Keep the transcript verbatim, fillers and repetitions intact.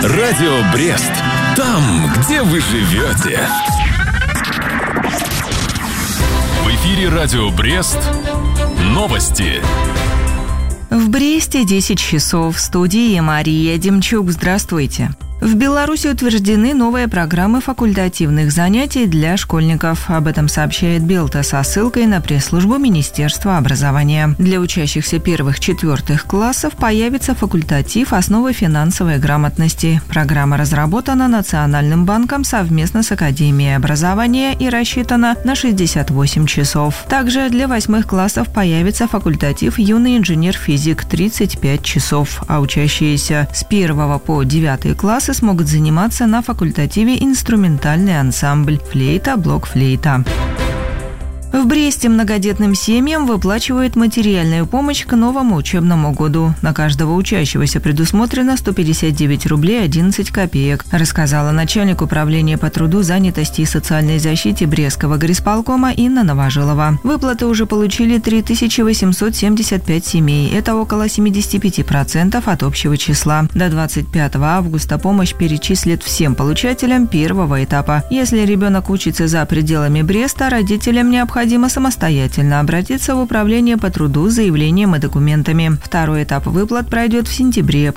Радио Брест. Там, где вы живете. В эфире Радио Брест. Новости. В Бресте десять часов. В студии Мария Демчук. Здравствуйте. В Беларуси утверждены новые программы факультативных занятий для школьников. Об этом сообщает Белта со ссылкой на пресс-службу Министерства образования. Для учащихся первых-четвертых классов появится факультатив «Основы финансовой грамотности». Программа разработана Национальным банком совместно с Академией образования и рассчитана на шестьдесят восемь часов. Также для восьмых классов появится факультатив «Юный инженер-физик» тридцать пять часов, а учащиеся с первого по девятый класс смогут заниматься на факультативе «Инструментальный ансамбль» флейта, блок-флейта. В Бресте многодетным семьям выплачивают материальную помощь к новому учебному году. На каждого учащегося предусмотрено сто пятьдесят девять рублей одиннадцать копеек, рассказала начальник управления по труду, занятости и социальной защите Брестского горисполкома Инна Новожилова. Выплаты уже получили три тысячи восемьсот семьдесят пять семей. Это около семьдесят пять процентов от общего числа. До двадцать пятого августа помощь перечислят всем получателям первого этапа. Если ребенок учится за пределами Бреста, родителям необходимо Необходимо самостоятельно обратиться в управление по труду с заявлением и документами. Второй этап выплат пройдет в сентябре.